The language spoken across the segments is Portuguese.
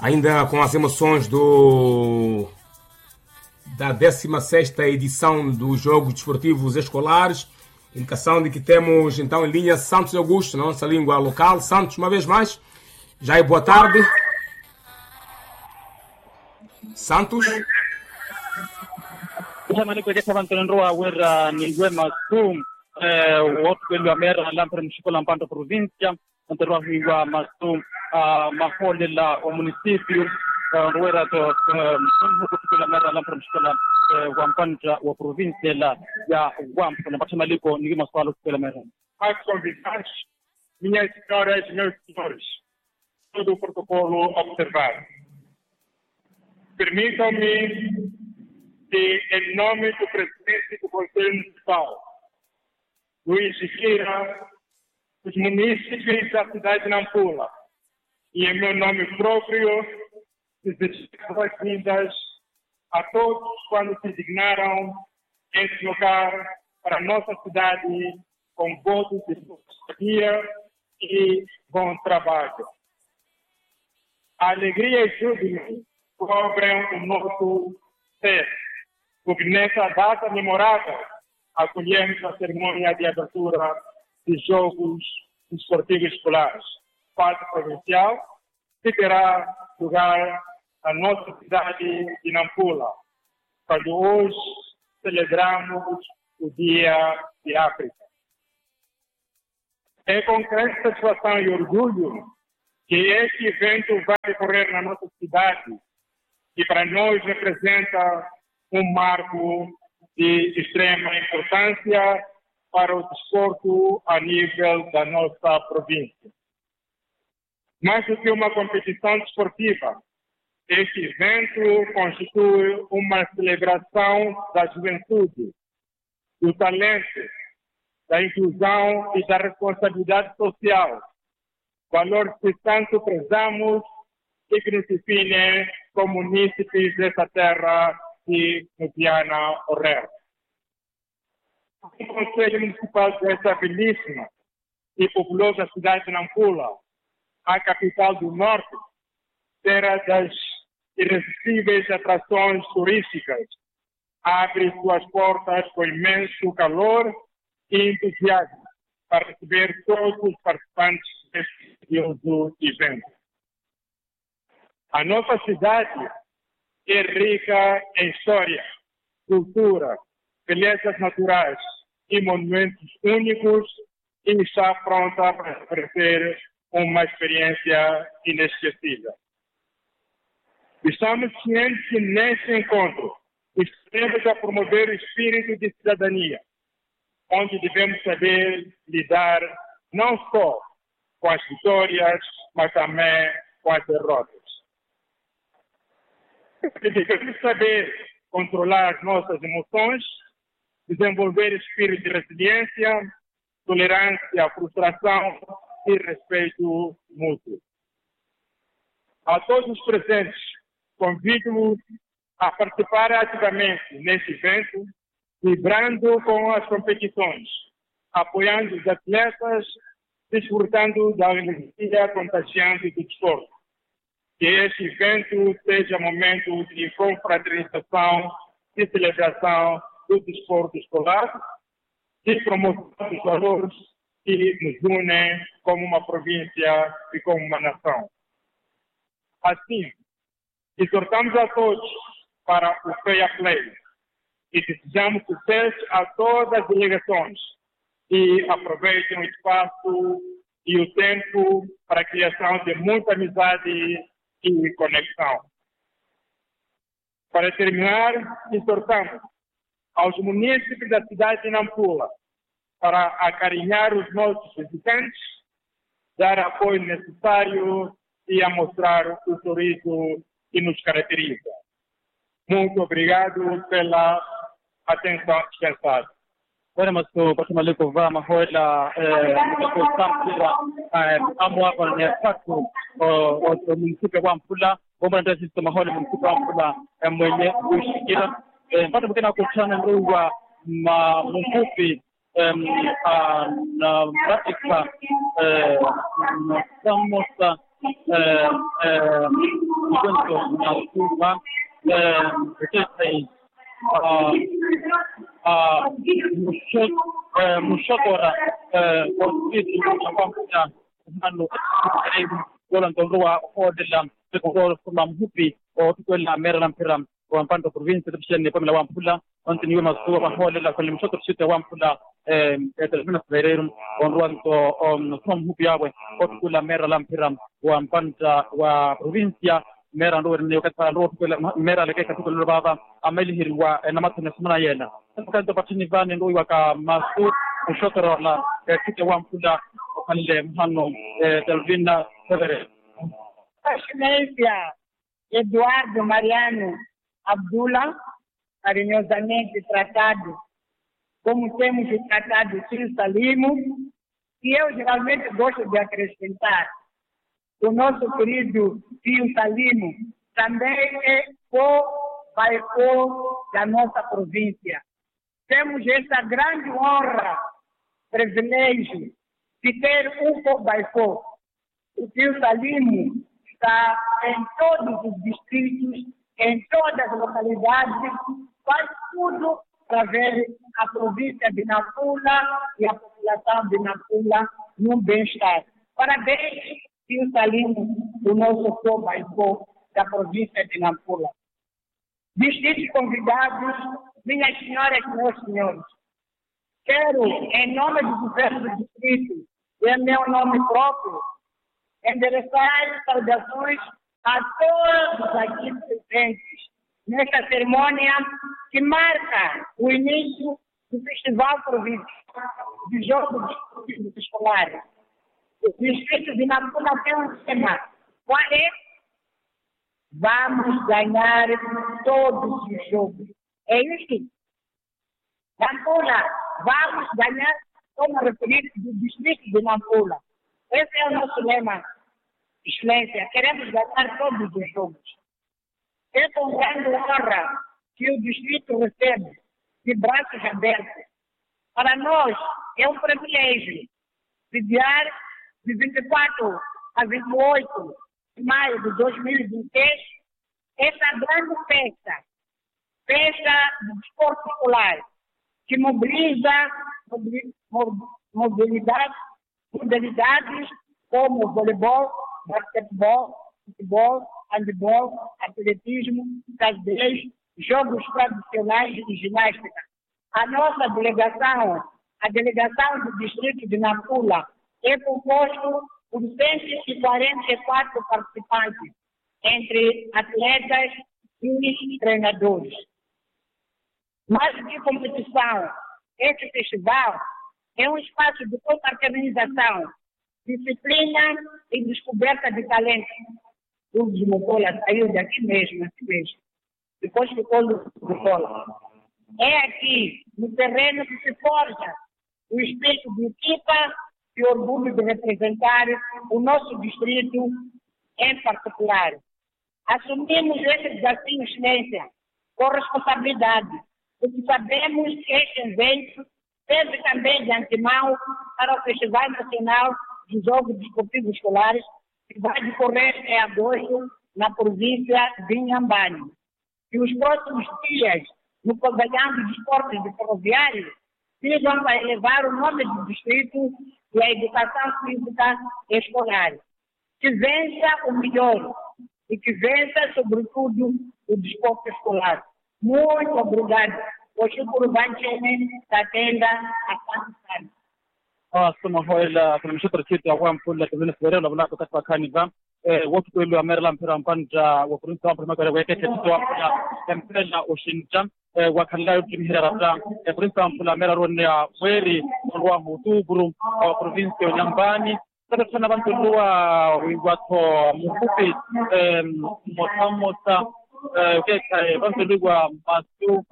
Ainda com as emoções da 16ª edição dos Jogos Desportivos Escolares, indicação de que temos então em linha Santos Augusto, na nossa língua local. Santos, uma vez mais, já é boa tarde. Santos. Maholela wa município ruera to kutukula mera la mshikala wa mpanja wa província lá ya Guampa na parte maliko ninguém mais fala pela mera. Aos convidados, minhas senhoras e meus senhores, todo o protocolo observado. Permitam-me que, em nome do presidente do Conselho Municipal, Luís Siqueira, os munícipes da cidade de Nampula, e em meu nome próprio, desejar boas-vindas a todos quando se dignaram em deslocar para a nossa cidade com votos de simpatia e bom trabalho. A alegria e júbilo cobrem o nosso ser, porque nessa data memorável acolhemos a cerimônia de abertura dos Jogos Desportivos Escolares, fase provincial, que terá lugar na nossa cidade de Nampula, quando hoje celebramos o Dia de África. É com grande satisfação e orgulho que este evento vai decorrer na nossa cidade e para nós representa um marco de extrema importância para o desporto a nível da nossa província. Mais do que uma competição desportiva, este evento constitui uma celebração da juventude, do talento, da inclusão e da responsabilidade social, valores que tanto prezamos e que nos definem como munícipes dessa terra de Viana Orrero. O Conselho Municipal desta belíssima e populosa cidade de Nampula, a capital do Norte, terra das irresistíveis atrações turísticas, abre suas portas com imenso calor e entusiasmo para receber todos os participantes deste grandioso evento. A nossa cidade é rica em história, cultura, belezas naturais e monumentos únicos e está pronta para oferecer uma experiência inesquecível. Estamos cientes que neste encontro estaremos a promover o espírito de cidadania, onde devemos saber lidar não só com as vitórias, mas também com as derrotas. Devemos saber controlar nossas emoções, desenvolver espírito de resiliência, tolerância, frustração e respeito mútuo. A todos os presentes, convido-os a participar ativamente neste evento, vibrando com as competições, apoiando os atletas, desfrutando da energia contagiante do desporto. Que este evento seja momento de confraternização, de celebração do desporto escolar, de promoção dos valores que nos unem como uma província e como uma nação. Assim, exortamos a todos para o fair play e desejamos sucesso a todas as delegações e aproveitem o espaço e o tempo para a criação de muita amizade e conexão. Para terminar, exortamos aos munícipes da cidade de Nampula para acarinhar os nossos visitantes, dar apoio necessário e a mostrar o sorriso que nos caracteriza. Muito obrigado pela atenção dispensada. Bueno, porque maliko va mahoela ko sampira amo hapa ni tatu o municipio wa Mpula bomba ndio sisi mahoela municipio wa Mpula mwenye kushikira mpaka mkena kutana nduwa mfupi na pratika samosa enquanto na chuva, mushotora kwa mfano volontoa hodela kwa kwa mfupi o kwa mera na mpira kwa mpando province tupishane kwa mla wampula onti niwe mazua kwa hodela kwa mshoto shite wampula telefona fererum onruanto from mfupi yawe kwa mera na mpira wa mpanda wa provincia mera ndo ni wakati ndo kwa mera leke katika baba ameli hirwa na matuna sumana yena kwa ndo patini vane ndo waka masu mushotora na kite wampula alle mhano Telvina Severe. Excelência Eduardo Mariano Abdullah, carinhosamente tratado como temos tratado o Tio Salimo, e eu geralmente gosto de acrescentar, o nosso querido Tio Salimo também é co-bairro da nossa província. Temos essa grande honra, privilégio, de ter um co-bairro. O Tio Salimo está em todos os distritos, em todas as localidades, faz tudo para ver a província de Nampula e a população de Nampula num bem-estar. Parabéns, Tio Salimo, o nosso co-bairro da província de Nampula. Distintos convidados, minhas senhoras e meus senhores, quero, em nome do governo do distrito e em meu nome próprio, endereçar saudações a todos aqui presentes nesta cerimônia que marca o início do Festival Provincial de Jogos Escolares. O distrito de Nampula tem um tema. Qual é? Vamos ganhar todos os jogos. É isso. Nampula, vamos ganhar, como referir do distrito de Nampula. Esse é o nosso lema, Excelência. Queremos ganhar todos os jogos. É com grande honra que o distrito recebe de braços abertos. Para nós, é um privilégio sediar de 24 a 28 de maio de 2023 essa grande festa de desporto escolar, que mobiliza modalidades como voleibol, basquetebol, futebol, handebol, atletismo, xadrez, jogos tradicionais e ginástica. A nossa delegação, a delegação do distrito de Nampula, é composto por 144 participantes, entre atletas e treinadores. Mais do que competição, este festival é um espaço de confraternização, disciplina e descoberta de talento. O de Mocola saiu daqui mesmo, assim mesmo. Depois ficou no Mocola. É aqui, no terreno, que se forja o espírito de equipa e o orgulho de representar o nosso distrito em particular. Assumimos esse desafio, Excelência, com responsabilidade, porque sabemos que este evento serve também de antemão para o Festival Nacional de Jogos Desportivos Escolares, que vai decorrer em agosto na província de Inhambane. E os próximos dias, no Pavilhão de Desportos de Ferroviário, sirvam para elevar o nome do distrito e a educação física escolar. Que vença o melhor e que vença, sobretudo, o desporto escolar. Muito obrigado. Hoje, por Banchene, da tenda a Santa. Soma hoela kuna mshoto cheti ya wampula kuzina sibere la bula kutoka kaniva watu kweli wa Maryland mpira mpanja wa Province wa Mpira kwa weke cheti wa mpira oshinja wa kanda yote mihira rata Province wa Mpira Maryland ya weri wa mutuburu wa Province ya Nyambani. Sasa tuna bantu wa watu mfupi motamota keka bantu wa masu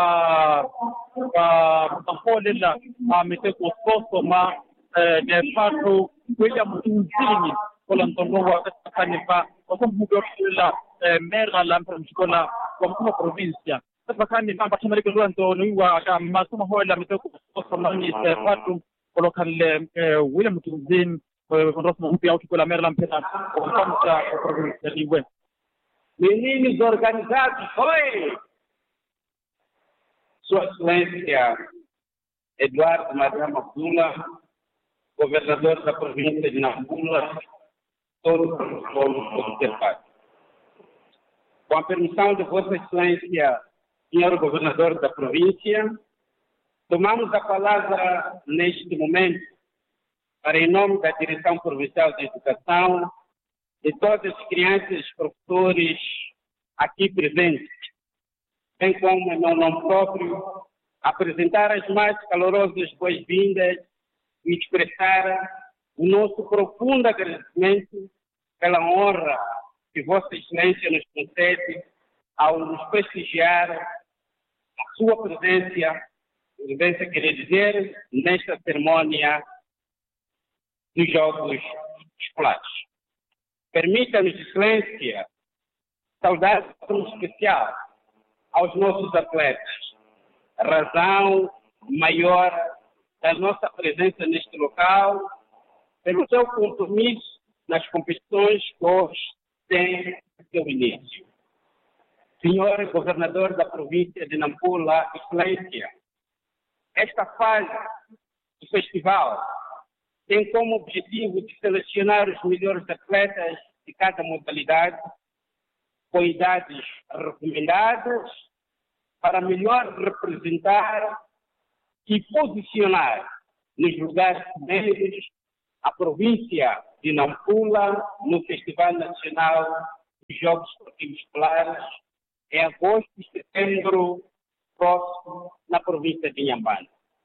maholela ameteko soso ma nefato William Tunzini kola ntongowa kanipa okumbuka mera la mpira kwa mkuu provincia sasa kani namba tumeleka ndio niwa kama masomo hoela ameteko soso ma nefato kola William Tunzini kwa rasmi mpya au kola mera la mpira kwa provincia liwe Meninos organizados, oi! Sua Excelência Eduardo Mariama Pula, governador da província de Nampula, todos os observados. Com a permissão de Vossa Excelência, senhor governador da província, tomamos a palavra neste momento para, em nome da Direção Provincial de Educação, de todas as crianças e professores aqui presentes, bem como em meu nome próprio, apresentar as mais calorosas boas-vindas e expressar o nosso profundo agradecimento pela honra que Vossa Excelência nos concede ao nos prestigiar a sua presença, quer dizer, nesta cerimônia dos Jogos Escolares. Permita-nos, Excelência, saudar de forma especial aos nossos atletas, a razão maior da nossa presença neste local, pelo seu compromisso nas competições que hoje têm seu início. Senhor governador da província de Nampula, Excelência, esta fase do festival tem como objetivo de selecionar os melhores atletas de cada modalidade, com idades recomendadas, para melhor representar e posicionar nos lugares primeiros a província de Nampula no Festival Nacional dos Jogos Esportivos Escolares em agosto e setembro próximo na província de Inhambane.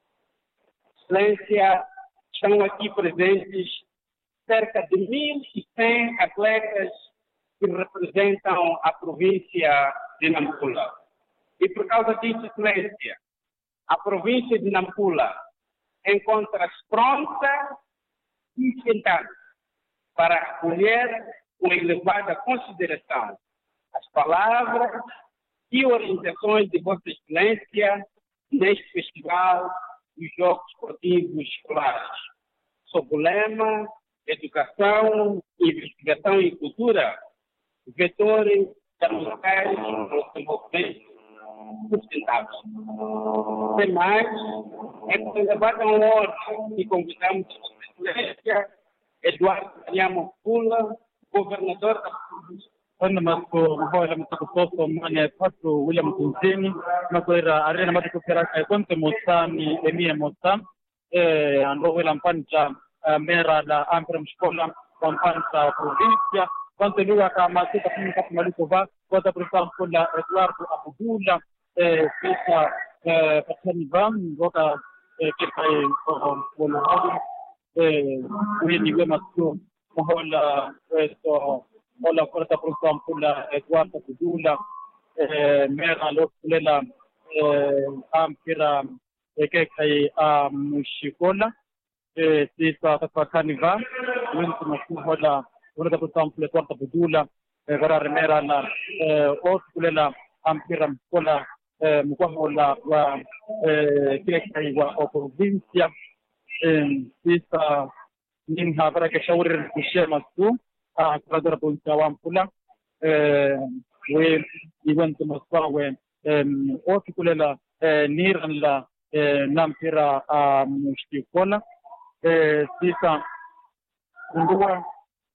Excelência, estão aqui presentes cerca de 1.100 atletas que representam a província de Nampula. E por causa disso, Excelência, a província de Nampula encontra-se pronta e sentada para acolher com elevada consideração as palavras e orientações de Vossa Excelência neste festival dos Jogos Esportivos Escolares, sob o lema Educação, Investigação e Cultura, vetores da locais do desenvolvimento sustentável. Sem mais, é com elevada honra que convidamos a Vossa Excelência Eduardo Mariama Pula, governador da província. Quando mahola mtakusoso mane patu William Kunzini makoira arena matukira konte mosami emie mosam ando William Pancha mera la ampra mskola Pancha provincia konte lugha kama sita kumika malikova kwa prefam kula Eduardo Abudula pesa patani bam goka kitai wala wini wema sio mahola so hola fuerza por la Eduardo Abudula mera lokulela ampira kai mushikola sisa tatakaniva wintu makuhola fuerza por la Eduardo Abudula gara mera la okulela ampira mkola mkohola wa kai wa provincia sisa ninha para que shauri kushema tu Kradora Provincia Wampula, we went to Moscow when Orticulela Niran la Nampira Mushikola, Sisa Undua,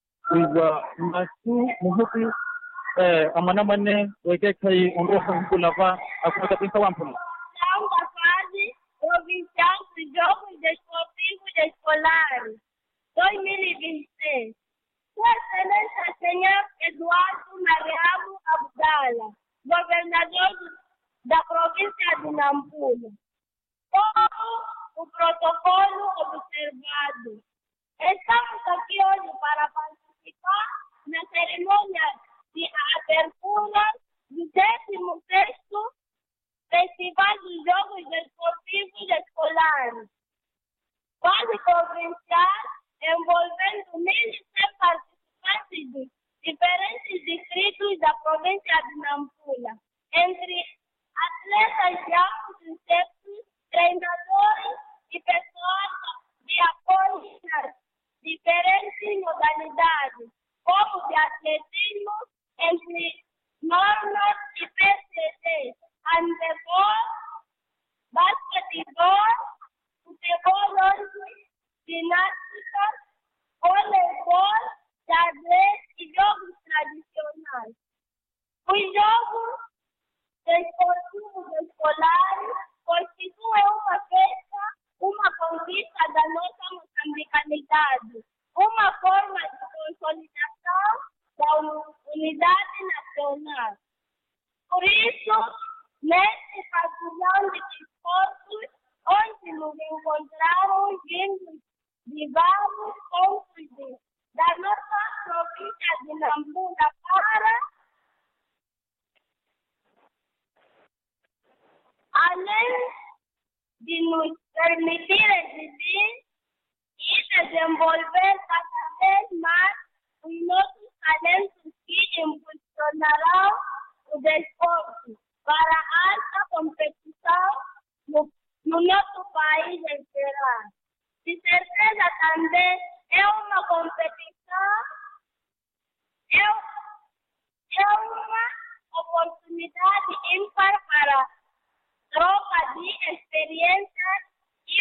Masu Muhuti, Amanamane, Wegekai, Unrohan Kulava, Akota Provincia Wampula. Da fase provincial dos Jogos Desportivos Escolares 2026. Sua Excelência Senhor Eduardo Mariama Abudala, governador da província de Nampula. Todo o protocolo observado. Estamos aqui hoje para participar na cerimônia de abertura do 16º Festival dos Jogos Desportivos Escolares. Fase provincial envolvendo 1.100 participantes de diferentes distritos da província de Nampula, entre atletas de ambos os sexos, treinadores e pessoas de apoio nas diferentes modalidades, como de atletismo, entre normas y PCD, handball, basketball, fútbol, ginástica, voleibol, xadrez y jogos tradicionais. Os jogos desportivos escolares constituem uma festa, uma conquista da nossa moçambicanidade, uma forma de consolidação da unidade nacional. Por isso, neste pavilhão de desportos, onde nos encontramos vindos de vários pontos da nossa província de Nampula para, além de nos permitir exibir e desenvolver cada vez mais os nossos talentos que impulsionarão o desporto para a alta competição no nosso país em geral. De certeza também é uma competição, é uma oportunidade ímpar para troca de experiências e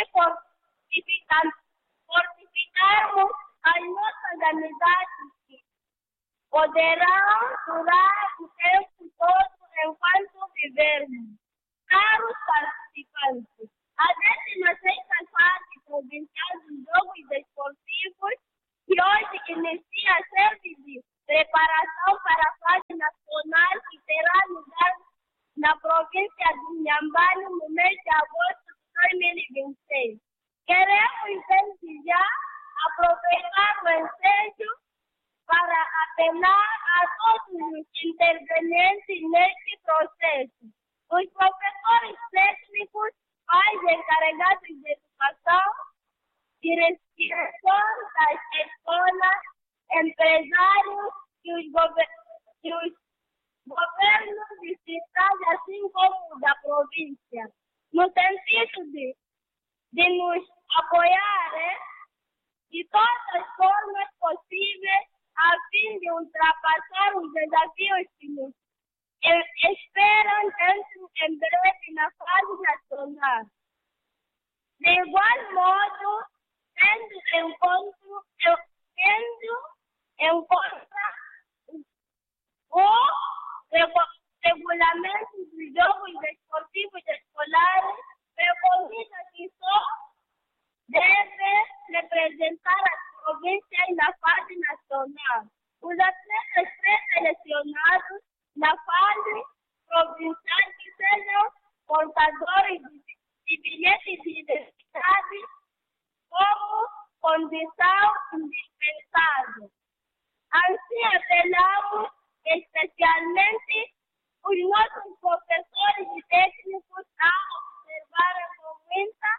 fortificarmos as nossas amizades que poderão durar o tempo todo enquanto vivermos. Caros participantes, a 16ª fase provincial dos Jogos Desportivos, que hoje inicia a série de preparação para a fase nacional que terá lugar na província de Inhambane no mês de agosto de 2026. Queremos, desde já, aproveitar o ensejo para apelar a todos os intervenientes neste processo. Os professores técnicos, pais encarregados de educação, direção das escolas, empresários e os governos distritais, assim como da província, no sentido de nos apoiar de todas as formas possíveis a fim de ultrapassar os desafios que nos esperam em breve na fase nacional. De igual modo, tendo em conta o regulamento dos Jogos Desportivos Escolares, preconiza que só deve representar as províncias na fase nacional. Os atletas pré-selecionados na fase provincial que sejam portadores de bilhetes de identidade como condição indispensável. Assim, apelamos especialmente os nossos professores e técnicos a observar com muita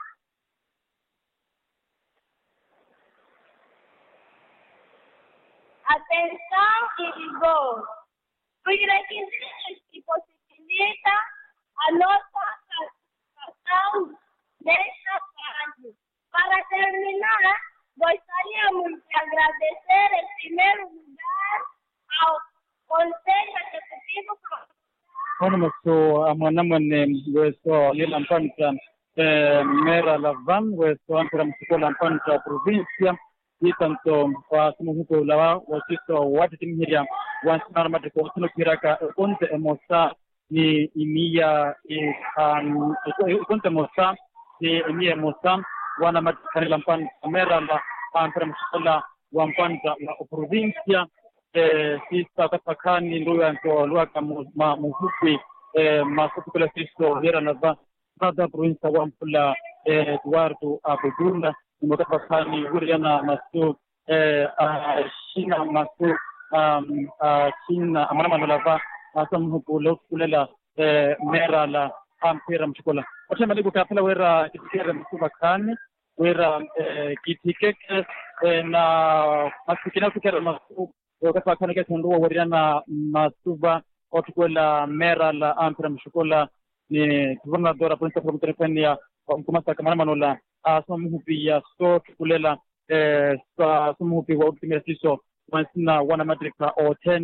atenção e rigor os requisitos que possibilitam a nossa participação nesta fase. Para terminar, gostaríamos de agradecer em primeiro lugar ao Conselho Executivo so amanaman weso lilampancha mera lavan weso antara msikolampancha provincia itanto kwa sumuhuko lawa wasito watitimhiria wansana matiko tuno kiraka konte emosa ni imia konte emosa ni imia emosa wana matikani lampancha mera la antara msikola wampancha la provincia sisa katakani ndio yanto luaka muhupi masukula sisto hera na bada provincia wampula Eduardo Abdullah mtakafani huriana masu shina masu shina amana malava asamu kulela mera la ampera mshikola acha malibu kapela wera kitikere msubakani wera kitikeke na masikina kukera masu wakati wakani ketundua wariana masuba otukwela mera la ampera mshikola ni gobernador provincia provincia kumasa kamana manola asamuhupi ya so kulela asamuhupi wa ultimate siso wansina wana madrika o 10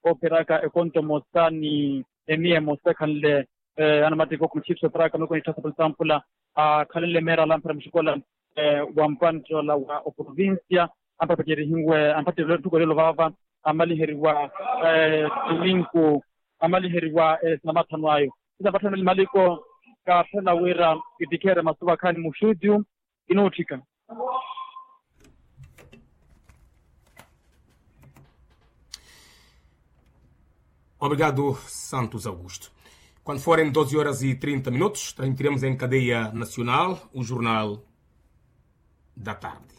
operaka ekonto mosani emie mosekanle anamatiko kumchipso peraka nuko itasa pulsampula kalele mera lampra mshikola wampanto la wa provincia ampa pekeri hingwe ampa tuko lelo vava amali heriwa linku amali heriwa snamathanwayo ida bathana maliko ka phela wera idikere masuba khani mushudium inotika. Obrigado, Santos Augusto. Quando forem 12 horas e 30 minutos, transmitiremos em cadeia nacional o Jornal da Tarde.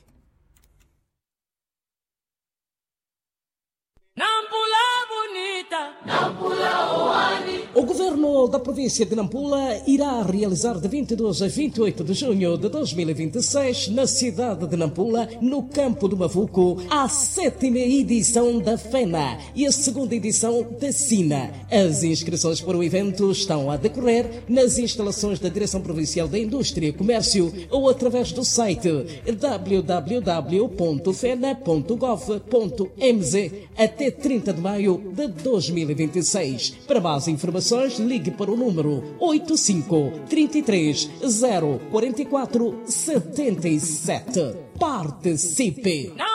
O governo da província de Nampula irá realizar de 22 a 28 de junho de 2026, na cidade de Nampula, no campo do Mavuco, a 7ª edição da FENA e a 2ª edição da SINA. As inscrições para o evento estão a decorrer nas instalações da Direção Provincial da Indústria e Comércio ou através do site www.fena.gov.mz até 30 de maio de 2026. Para mais informações, ligue para o número 85 33 044 77. Participe!